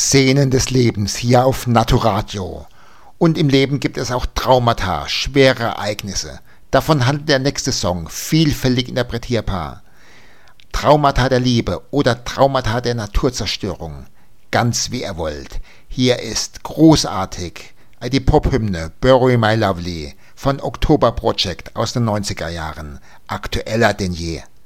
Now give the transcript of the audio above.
Szenen des Lebens hier auf Naturadio. Und im Leben gibt es auch Traumata, schwere Ereignisse. Davon handelt der nächste Song, vielfältig interpretierbar. Traumata der Liebe oder Traumata der Naturzerstörung. Ganz wie ihr wollt. Hier ist großartig die Pop-Hymne Bury My Lovely von Oktober Project aus den 90er Jahren. Aktueller denn je.